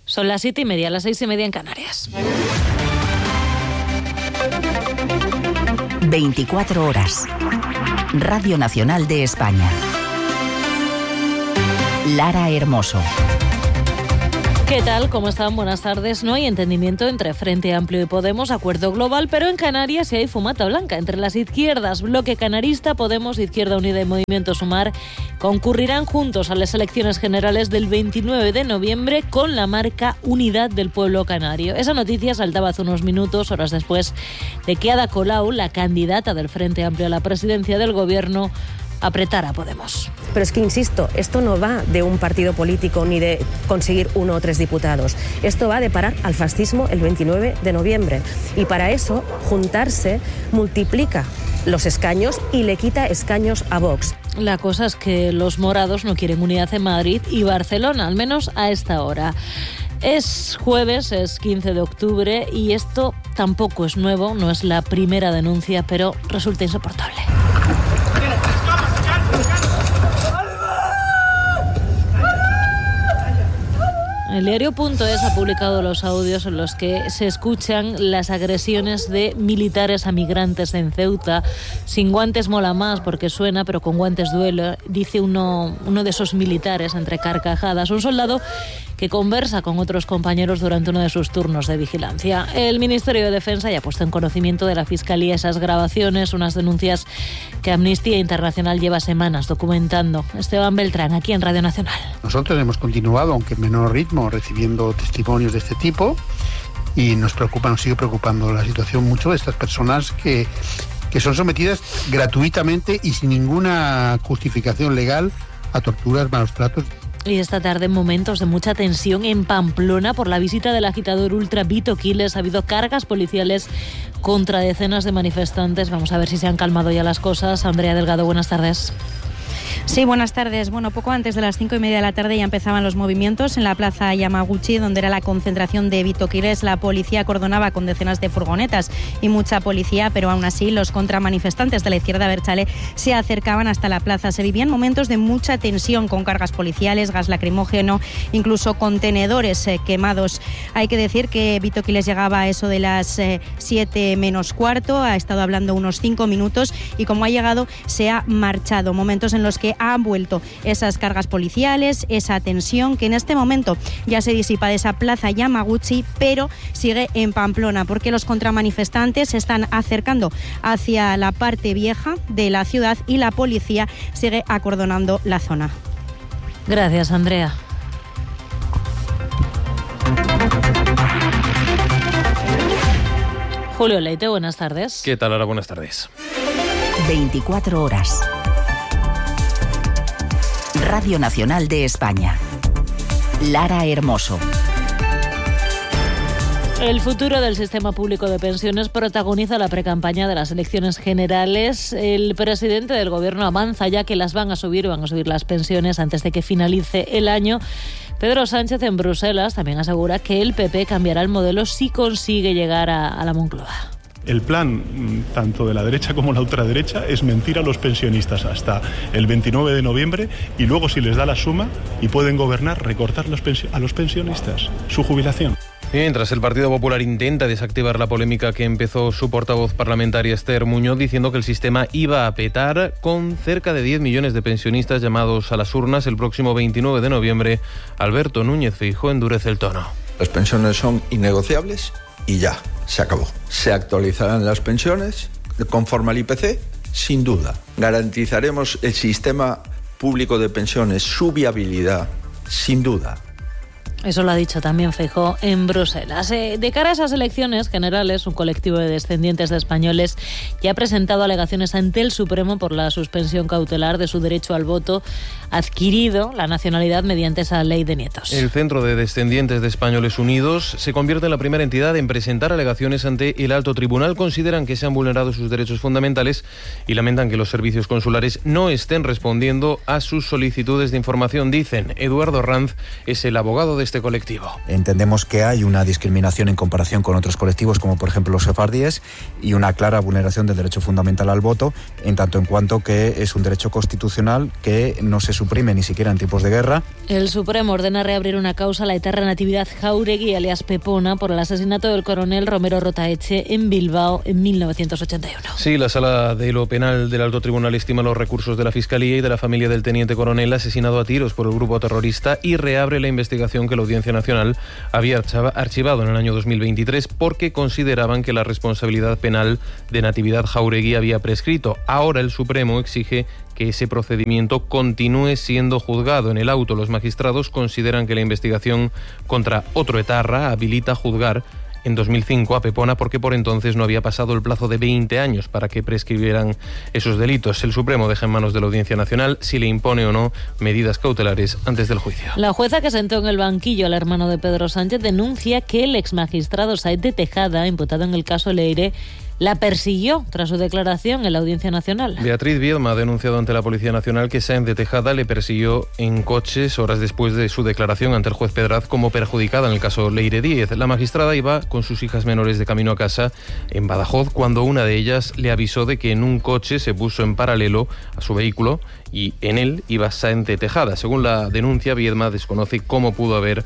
Son las 7:30, las 6:30 en Canarias. 24 horas. Radio Nacional de España. Lara Hermoso. ¿Qué tal? ¿Cómo están? Buenas tardes. No hay entendimiento entre Frente Amplio y Podemos, acuerdo global, pero en Canarias sí hay fumata blanca entre las izquierdas. Bloque Canarista, Podemos, Izquierda Unida y Movimiento Sumar concurrirán juntos a las elecciones generales del 29 de noviembre con la marca Unidad del Pueblo Canario. Esa noticia saltaba hace unos minutos, horas después de que Ada Colau, la candidata del Frente Amplio a la presidencia del Gobierno, apretar a Podemos. Pero es que, insisto, esto no va de un partido político ni de conseguir 1 o 3 diputados. Esto va de parar al fascismo el 29 de noviembre. Y para eso, juntarse multiplica los escaños y le quita escaños a Vox. La cosa es que los morados no quieren unidad en Madrid y Barcelona, al menos a esta hora. Es jueves, es 15 de octubre y esto tampoco es nuevo, no es la primera denuncia, pero resulta insoportable. El diario.es ha publicado los audios en los que se escuchan las agresiones de militares a migrantes en Ceuta. Sin guantes mola más porque suena, pero con guantes duele, dice uno de esos militares entre carcajadas. Un soldado que conversa con otros compañeros durante uno de sus turnos de vigilancia. El Ministerio de Defensa ya ha puesto en conocimiento de la Fiscalía esas grabaciones, unas denuncias que Amnistía Internacional lleva semanas documentando. Esteban Beltrán, aquí en Radio Nacional. Nosotros hemos continuado, aunque en menor ritmo, recibiendo testimonios de este tipo y nos sigue preocupando la situación mucho de estas personas que son sometidas gratuitamente y sin ninguna justificación legal a torturas, malos tratos. Y esta tarde, en momentos de mucha tensión en Pamplona por la visita del agitador ultra Vito Quiles, ha habido cargas policiales contra decenas de manifestantes. Vamos a ver si se han calmado ya las cosas. Andrea Delgado, buenas tardes. Sí, buenas tardes. Bueno, poco antes de las 5:30 de la tarde ya empezaban los movimientos en la plaza Yamaguchi, donde era la concentración de Vito Quiles. La policía acordonaba con decenas de furgonetas y mucha policía, pero aún así los contramanifestantes de la izquierda abertzale se acercaban hasta la plaza. Se vivían momentos de mucha tensión con cargas policiales, gas lacrimógeno, incluso contenedores quemados. Hay que decir que Vito Quiles llegaba a eso de las 7 menos cuarto, ha estado hablando unos 5 minutos y como ha llegado se ha marchado. Momentos en los que han vuelto esas cargas policiales, esa tensión que en este momento ya se disipa de esa plaza Yamaguchi, pero sigue en Pamplona porque los contramanifestantes se están acercando hacia la parte vieja de la ciudad y la policía sigue acordonando la zona. Gracias, Andrea. Julio Leite, buenas tardes. ¿Qué tal, Lara? Buenas tardes. 24 horas. Radio Nacional de España. Lara Hermoso. El futuro del sistema público de pensiones protagoniza la precampaña de las elecciones generales. El presidente del Gobierno avanza ya que van a subir las pensiones antes de que finalice el año. Pedro Sánchez en Bruselas también asegura que el PP cambiará el modelo si consigue llegar a la Moncloa. El plan, tanto de la derecha como la ultraderecha, es mentir a los pensionistas hasta el 29 de noviembre y luego, si les da la suma y pueden gobernar, recortar a los pensionistas su jubilación. Mientras el Partido Popular intenta desactivar la polémica que empezó su portavoz parlamentaria Esther Muñoz diciendo que el sistema iba a petar, con cerca de 10 millones de pensionistas llamados a las urnas el próximo 29 de noviembre, Alberto Núñez Feijóo endurece el tono. Las pensiones son innegociables y ya, se acabó. Se actualizarán las pensiones conforme al IPC, sin duda. Garantizaremos el sistema público de pensiones, su viabilidad, sin duda. Eso lo ha dicho también Feijóo en Bruselas. De cara a esas elecciones generales, un colectivo de descendientes de españoles ya ha presentado alegaciones ante el Supremo por la suspensión cautelar de su derecho al voto adquirido la nacionalidad mediante esa ley de nietos. El Centro de Descendientes de Españoles Unidos se convierte en la primera entidad en presentar alegaciones ante el Alto Tribunal. Consideran que se han vulnerado sus derechos fundamentales y lamentan que los servicios consulares no estén respondiendo a sus solicitudes de información. Dicen, Eduardo Ranz es el abogado de este colectivo. Entendemos que hay una discriminación en comparación con otros colectivos, como por ejemplo los sefardíes, y una clara vulneración del derecho fundamental al voto, en tanto en cuanto que es un derecho constitucional que no se suprime ni siquiera en tiempos de guerra. El Supremo ordena reabrir una causa a la etarra Natividad Jáuregui, alias Pepona, por el asesinato del coronel Romero Rotaeche en Bilbao en 1981. Sí, la Sala de lo Penal del Alto Tribunal estima los recursos de la Fiscalía y de la familia del teniente coronel asesinado a tiros por el grupo terrorista y reabre la investigación que la Audiencia Nacional había archivado en el año 2023 porque consideraban que la responsabilidad penal de Natividad Jáuregui había prescrito. Ahora el Supremo exige que ese procedimiento continúe siendo juzgado. En el auto, los magistrados consideran que la investigación contra otro etarra habilita juzgar en 2005 a Pepona porque por entonces no había pasado el plazo de 20 años para que prescribieran esos delitos. El Supremo deja en manos de la Audiencia Nacional si le impone o no medidas cautelares antes del juicio. La jueza que sentó en el banquillo al hermano de Pedro Sánchez denuncia que el exmagistrado Said de Tejada, imputado en el caso Leire, la persiguió tras su declaración en la Audiencia Nacional. Beatriz Biedma ha denunciado ante la Policía Nacional que Sáenz de Tejada le persiguió en coches horas después de su declaración ante el juez Pedraz como perjudicada en el caso Leire Díez. La magistrada iba con sus hijas menores de camino a casa en Badajoz cuando una de ellas le avisó de que en un coche se puso en paralelo a su vehículo y en él iba Sáenz de Tejada. Según la denuncia, Biedma desconoce cómo pudo haber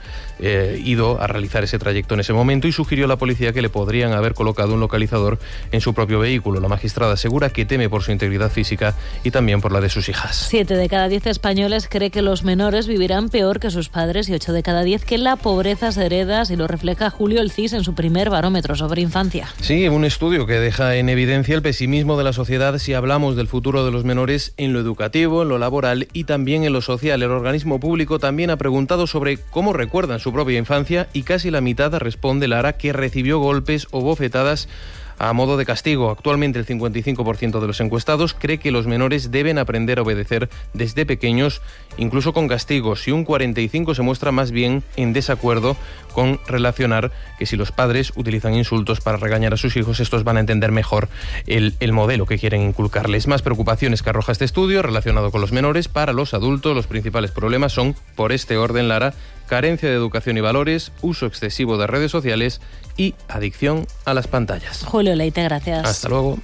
ido a realizar ese trayecto en ese momento y sugirió a la policía que le podrían haber colocado un localizador en su propio vehículo. La magistrada asegura que teme por su integridad física y también por la de sus hijas. 7 de cada 10 españoles cree que los menores vivirán peor que sus padres y 8 de cada 10 que la pobreza se hereda, así lo refleja Julio El Cis en su primer barómetro sobre infancia. Sí, un estudio que deja en evidencia el pesimismo de la sociedad si hablamos del futuro de los menores en lo educativo, en lo laboral y también en lo social. El organismo público también ha preguntado sobre cómo recuerdan su propia infancia y casi la mitad responde, Lara, que recibió golpes o bofetadas a modo de castigo. Actualmente el 55% de los encuestados cree que los menores deben aprender a obedecer desde pequeños, incluso con castigos, y un 45% se muestra más bien en desacuerdo con relacionar que si los padres utilizan insultos para regañar a sus hijos, estos van a entender mejor el modelo que quieren inculcarles. Más preocupaciones que arroja este estudio relacionado con los menores. Para los adultos, los principales problemas son, por este orden, Lara, carencia de educación y valores, uso excesivo de redes sociales y adicción a las pantallas. Julio Leite, gracias. Hasta luego.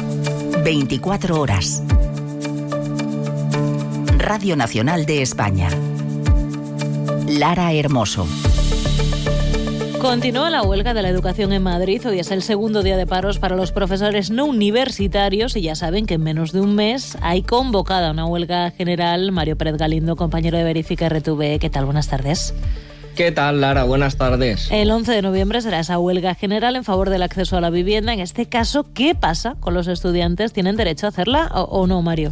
24 horas. Radio Nacional de España. Lara Hermoso. Continúa la huelga de la educación en Madrid. Hoy es el segundo día de paros para los profesores no universitarios y ya saben que en menos de un mes hay convocada una huelga general. Mario Pérez Galindo, compañero de Verifica RTV. ¿Qué tal? Buenas tardes. ¿Qué tal, Lara? Buenas tardes. El 11 de noviembre será esa huelga general en favor del acceso a la vivienda. En este caso, ¿qué pasa con los estudiantes? ¿Tienen derecho a hacerla o no, Mario?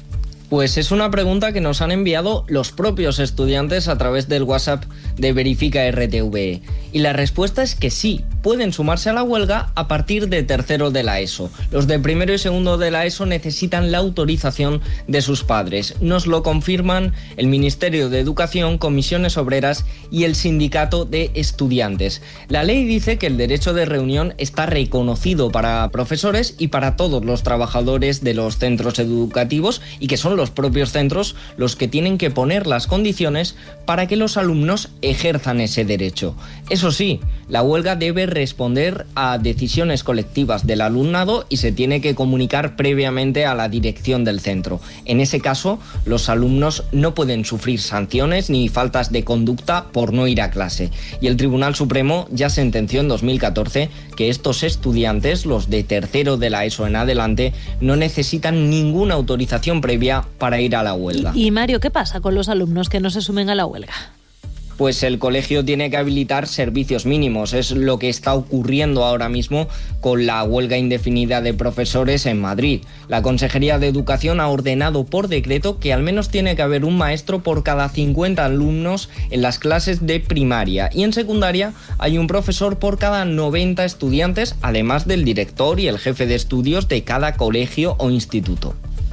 Pues es una pregunta que nos han enviado los propios estudiantes a través del WhatsApp de Verifica RTV. Y la respuesta es que sí, pueden sumarse a la huelga a partir de tercero de la ESO. Los de primero y segundo de la ESO necesitan la autorización de sus padres. Nos lo confirman el Ministerio de Educación, Comisiones Obreras y el Sindicato de Estudiantes. La ley dice que el derecho de reunión está reconocido para profesores y para todos los trabajadores de los centros educativos y que son los propios centros los que tienen que poner las condiciones para que los alumnos ejerzan ese derecho. Eso sí, la huelga debe responder a decisiones colectivas del alumnado y se tiene que comunicar previamente a la dirección del centro. En ese caso, los alumnos no pueden sufrir sanciones ni faltas de conducta por no ir a clase. Y el Tribunal Supremo ya sentenció en 2014 que estos estudiantes, los de tercero de la ESO en adelante, no necesitan ninguna autorización previa para ir a la huelga. Y Mario, ¿qué pasa con los alumnos que no se sumen a la huelga? Pues el colegio tiene que habilitar servicios mínimos. Es lo que está ocurriendo ahora mismo con la huelga indefinida de profesores en Madrid. La Consejería de Educación ha ordenado por decreto que al menos tiene que haber un maestro por cada 50 alumnos en las clases de primaria. Y en secundaria hay un profesor por cada 90 estudiantes, además del director y el jefe de estudios de cada colegio o instituto.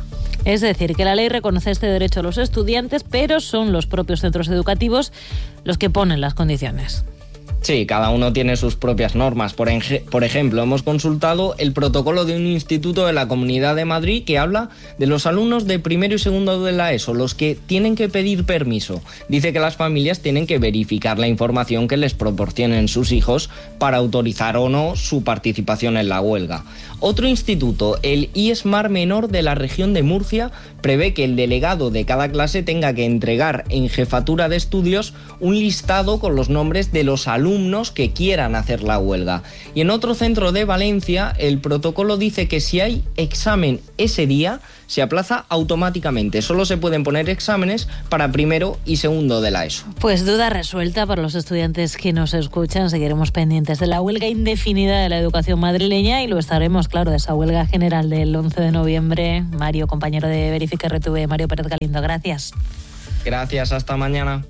Es decir, que la ley reconoce este derecho a los estudiantes, pero son los propios centros educativos los que ponen las condiciones. Sí, cada uno tiene sus propias normas. Por ejemplo, hemos consultado el protocolo de un instituto de la Comunidad de Madrid que habla de los alumnos de primero y segundo de la ESO, los que tienen que pedir permiso. Dice que las familias tienen que verificar la información que les proporcionen sus hijos para autorizar o no su participación en la huelga. Otro instituto, el IESMAR Menor de la región de Murcia, prevé que el delegado de cada clase tenga que entregar en jefatura de estudios un listado con los nombres de los alumnos que quieran hacer la huelga. Y en otro centro de Valencia, el protocolo dice que si hay examen ese día, se aplaza automáticamente. Solo se pueden poner exámenes para primero y segundo de la ESO. Pues duda resuelta para los estudiantes que nos escuchan. Seguiremos pendientes de la huelga indefinida de la educación madrileña y lo estaremos, claro, de esa huelga general del 11 de noviembre. Mario, compañero de Verifica RTV, Mario Pérez Galindo, gracias. Gracias, hasta mañana.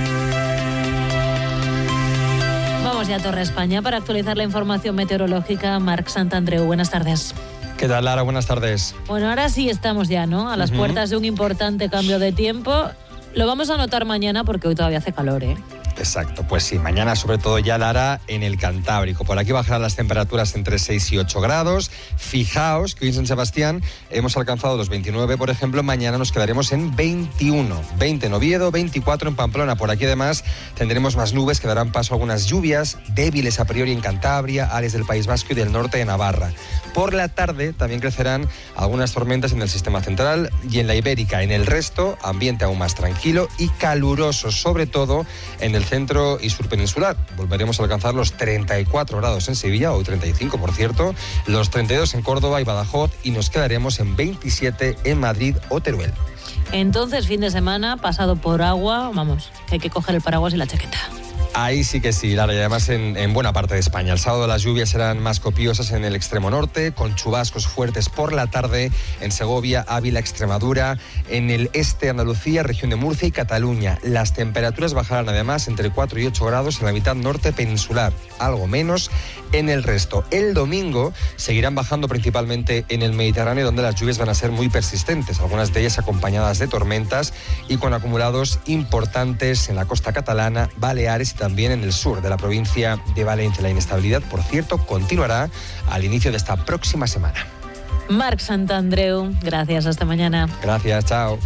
Vamos ya a Torre España para actualizar la información meteorológica. Marc Santandreu, buenas tardes. ¿Qué tal, Lara? Buenas tardes. Bueno, ahora sí estamos ya, ¿no? A las puertas de un importante cambio de tiempo. Lo vamos a notar mañana porque hoy todavía hace calor, ¿eh? Exacto, pues sí, mañana sobre todo ya, Lara, en el Cantábrico. Por aquí bajarán las temperaturas entre 6 y 8 grados. Fijaos que hoy en San Sebastián hemos alcanzado los 29, por ejemplo, mañana nos quedaremos en 21. 20 en Oviedo, 24 en Pamplona. Por aquí además tendremos más nubes que darán paso a algunas lluvias débiles a priori en Cantabria, áreas del País Vasco y del norte de Navarra. Por la tarde también crecerán algunas tormentas en el sistema central y en la Ibérica. En el resto, ambiente aún más tranquilo y caluroso, sobre todo en el centro y sur peninsular. Volveremos a alcanzar los 34 grados en Sevilla, hoy 35 por cierto, los 32 en Córdoba y Badajoz y nos quedaremos en 27 en Madrid o Teruel. Entonces, fin de semana pasado por agua, vamos, que hay que coger el paraguas y la chaqueta. Ahí sí que sí, Lara, y además en buena parte de España. El sábado las lluvias serán más copiosas en el extremo norte, con chubascos fuertes por la tarde en Segovia, Ávila, Extremadura, en el este Andalucía, región de Murcia y Cataluña. Las temperaturas bajarán además entre 4 y 8 grados en la mitad norte peninsular, algo menos en el resto. El domingo seguirán bajando principalmente en el Mediterráneo, donde las lluvias van a ser muy persistentes, algunas de ellas acompañadas de tormentas y con acumulados importantes en la costa catalana, Baleares y también en el sur de la provincia de Valencia. La inestabilidad, por cierto, continuará al inicio de esta próxima semana. Marc Santandreu, gracias, hasta mañana. Gracias, chao.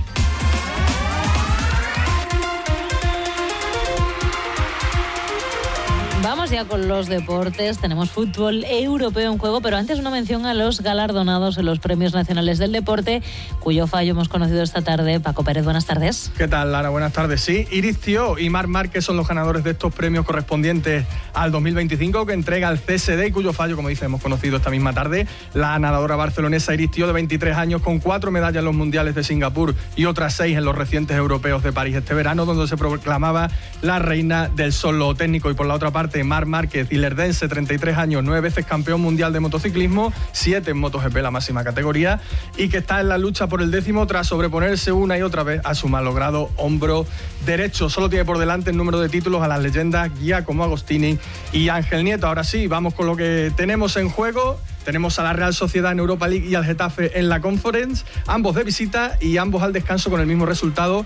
Vamos ya con los deportes. Tenemos fútbol europeo en juego, pero antes una mención a los galardonados en los Premios Nacionales del Deporte, cuyo fallo hemos conocido esta tarde. Paco Pérez, buenas tardes. ¿Qué tal, Lara? Buenas tardes. Sí, Iris Thió y Marc Márquez son los ganadores de estos premios correspondientes al 2025 que entrega el CSD y cuyo fallo, como dice, hemos conocido esta misma tarde. La nadadora barcelonesa Iris Thió, de 23 años, con 4 medallas en los Mundiales de Singapur y otras 6 en los recientes europeos de París este verano, donde se proclamaba la reina del solo técnico. Y por la otra parte, Marc Márquez, ilerdense, 33 años, 9 veces campeón mundial de motociclismo, 7 en MotoGP, la máxima categoría, y que está en la lucha por el 10º tras sobreponerse una y otra vez a su malogrado hombro derecho. Solo tiene por delante el número de títulos a las leyendas Giacomo Agostini y Ángel Nieto. Ahora sí, vamos con lo que tenemos en juego. Tenemos a la Real Sociedad en Europa League y al Getafe en la Conference, ambos de visita y ambos al descanso con el mismo resultado,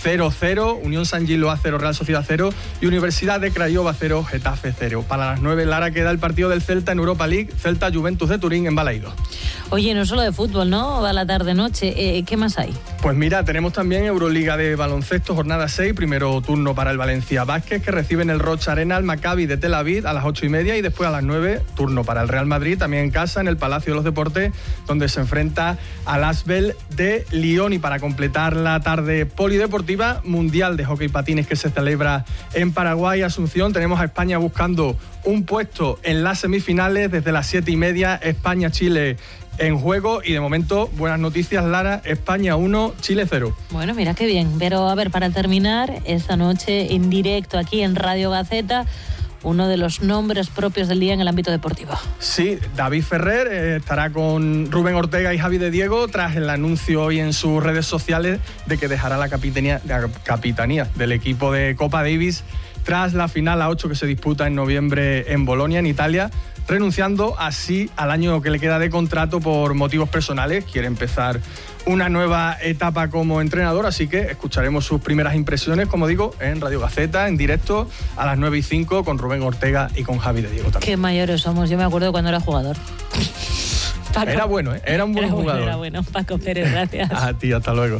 0-0, Unión San Gil a 0, Real Sociedad 0 y Universidad de Craiova 0, Getafe 0. Para las 9, Lara, queda el partido del Celta en Europa League, Celta Juventus de Turín en Balaido. Oye, no solo de fútbol, ¿no? Va la tarde-noche. ¿Qué más hay? Pues mira, tenemos también Euroliga de baloncesto, jornada 6, primero turno para el Valencia Basket, que recibe en el Rocha Arena al Maccabi de Tel Aviv a las 8:30 y después a las 9, turno para el Real Madrid, también en casa, en el Palacio de los Deportes, donde se enfrenta al Asvel de Lyon. Y para completar la tarde polideportiva, Mundial de Hockey Patines que se celebra en Paraguay, Asunción, tenemos a España buscando un puesto en las semifinales desde las 7:30, España-Chile en juego y de momento buenas noticias, Lara, España 1, Chile 0. Bueno, mira qué bien, pero a ver, para terminar, esta noche en directo aquí en Radio Gaceta, uno de los nombres propios del día en el ámbito deportivo. Sí, David Ferrer estará con Rubén Ortega y Javi de Diego tras el anuncio hoy en sus redes sociales de que dejará la capitanía del equipo de Copa Davis tras la final a 8 que se disputa en noviembre en Bolonia, en Italia, renunciando así al año que le queda de contrato por motivos personales. Quiere empezar una nueva etapa como entrenador, así que escucharemos sus primeras impresiones, como digo, en Radio Gaceta, en directo, a las 9:05, con Rubén Ortega y con Javi de Diego también. Qué mayores somos, yo me acuerdo cuando era jugador. Paco. Era bueno, ¿eh? Era un buen jugador. Era bueno, Paco Pérez, gracias. A ti, hasta luego.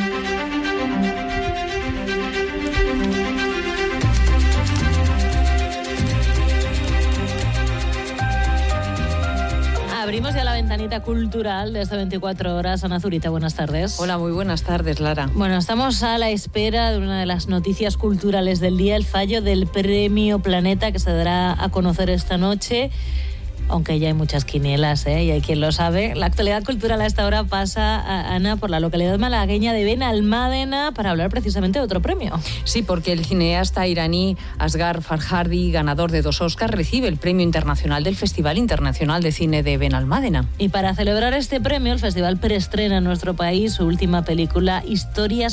Abrimos ya la ventanita cultural de estas 24 horas. Ana Zurita, buenas tardes. Hola, muy buenas tardes, Lara. Bueno, estamos a la espera de una de las noticias culturales del día, el fallo del Premio Planeta, que se dará a conocer esta noche. Aunque ya hay muchas quinielas, y hay quien lo sabe. La actualidad cultural a esta hora pasa, Ana, por la localidad malagueña de Benalmádena para hablar precisamente de otro premio. Sí, porque el cineasta iraní Asghar Farhadi, ganador de 2 Oscars, recibe el Premio Internacional del Festival Internacional de Cine de Benalmádena. Y para celebrar este premio, el festival preestrena en nuestro país su última película, Historias